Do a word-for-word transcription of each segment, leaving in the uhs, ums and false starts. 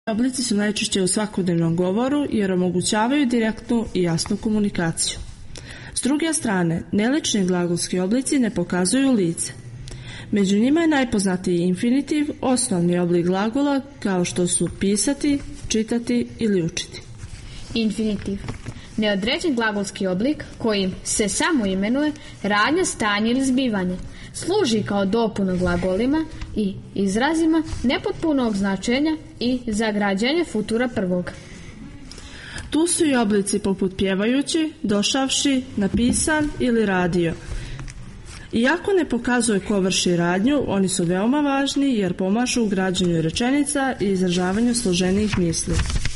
Oblici su najčešće u svakodnevnom govoru jer omogućavaju direktnu i jasnu komunikaciju. S druge strane, nelični glagolski oblici ne pokazuju lice. Među njima je najpoznatiji infinitiv, osnovni oblik glagola kao što su pisati, čitati ili učiti. Infinitiv. Neodređen glagolski oblik kojim se samo imenuje radnja, stanje ili zbivanje. Služi kao dopuna glagolima i izrazima nepotpunog značenja i zagrađenje futura prvog. Tu su i oblici poput pjevajući, došavši, napisan ili radio. Iako ne pokazuje ko vrši radnju, oni su veoma važni jer pomažu u građenju rečenica i izražavanju složenijih misli.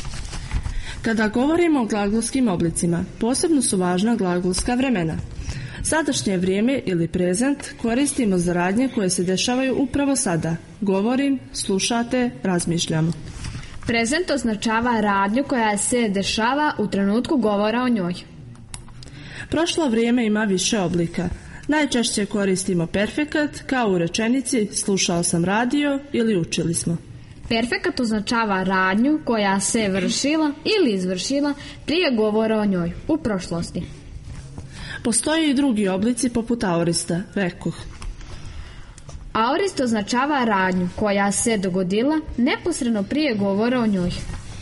Kada govorimo o glagolskim oblicima, posebno su važna glagolska vremena. Sadašnje vrijeme ili prezent koristimo za radnje koje se dešavaju upravo sada. Govorim, slušate, razmišljamo. Prezent označava radnju koja se dešava u trenutku govora o njoj. Prošlo vrijeme ima više oblika. Najčešće koristimo perfekat kao u rečenici slušao sam radio ili učili smo. Perfekat označava radnju koja se vršila ili izvršila prije govora o njoj, u prošlosti. Postoje i drugi oblici poput aorista, rekoh. Aorist označava radnju koja se dogodila neposredno prije govora o njoj.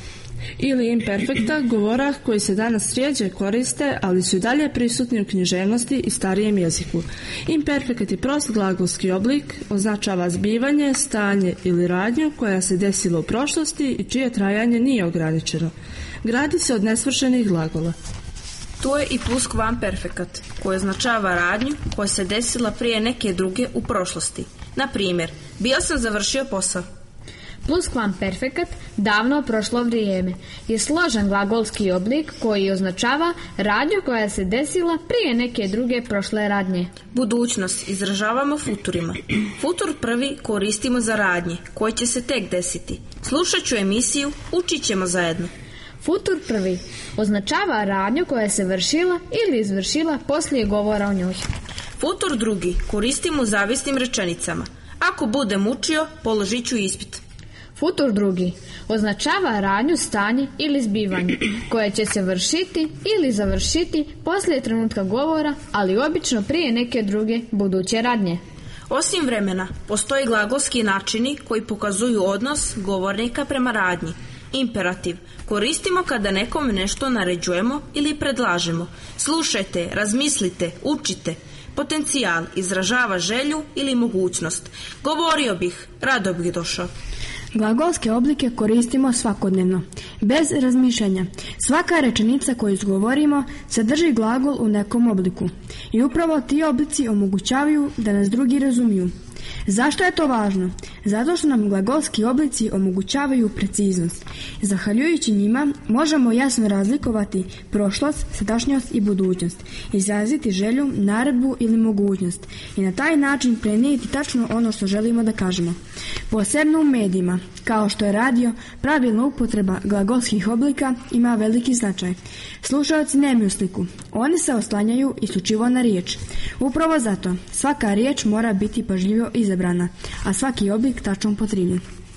Ili imperfekta, govora koji se danas rijeđe koriste, ali su i dalje prisutni u književnosti i starijem jeziku. Imperfekat je prost glagolski oblik, označava zbivanje, stanje ili radnju koja se desila u prošlosti i čije trajanje nije ograničeno. Gradi se od nesvršenih glagola. Tu je i pluskvamperfekat, koji označava radnju koja se desila prije neke druge u prošlosti. Na primjer, bio sam završio posao. Pluskvamperfekat, davno prošlo vrijeme, je složen glagolski oblik koji označava radnju koja se desila prije neke druge prošle radnje. Budućnost izražavamo futurima. Futur prvi koristimo za radnje koje će se tek desiti. Slušat ću emisiju, učit ćemo zajedno. Futur prvi označava radnju koja se vršila ili izvršila poslije govora o njoj. Futur drugi koristimo u zavisnim rečenicama. Ako budem učio, položit ću ispit. Futur drugi označava radnju, stanje ili zbivanje koje će se vršiti ili završiti poslije trenutka govora, ali obično prije neke druge buduće radnje. Osim vremena, postoje glagolski načini koji pokazuju odnos govornika prema radnji. Imperativ koristimo kada nekome nešto naređujemo ili predlažemo. Slušajte, razmislite, učite. Potencijal izražava želju ili mogućnost. Govorio bih, rado bih došao. Glagolske oblike koristimo svakodnevno, bez razmišljanja. Svaka rečenica koju izgovorimo sadrži glagol u nekom obliku. I upravo ti oblici omogućavaju da nas drugi razumiju. Zašto je to važno? Zato što nam glagolski oblici omogućavaju preciznost. Zahvaljujući njima možemo jasno razlikovati prošlost, sadašnjost i budućnost, izraziti želju, naredbu ili mogućnost i na taj način prenijeti tačno ono što želimo da kažemo. Posebno u medijima, kao što je radio, pravilna upotreba glagolskih oblika ima veliki značaj. Slušaoci nemaju sliku, oni se oslanjaju isključivo na riječ. Upravo zato svaka riječ mora biti pažljivo izabrana, a svaki oblik tačno upotrebljen.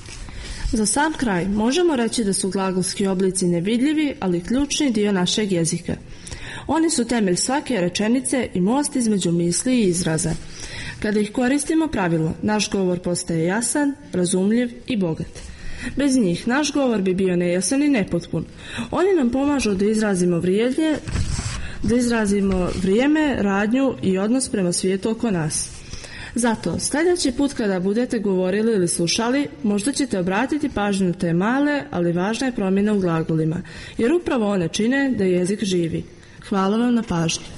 Za sam kraj možemo reći da su glagolski oblici nevidljivi, ali ključni dio našeg jezika. Oni su temelj svake rečenice i most između misli i izraza. Kada ih koristimo pravilno, naš govor postaje jasan, razumljiv i bogat. Bez njih naš govor bi bio nejasan i nepotpun. Oni nam pomažu da izrazimo vrijednje, da izrazimo vrijeme, radnju i odnos prema svijetu oko nas. Zato, sljedeći put kada budete govorili ili slušali, možda ćete obratiti pažnju na te male, ali važne promjene u glagolima, jer upravo one čine da jezik živi. Hvala vam na pažnji.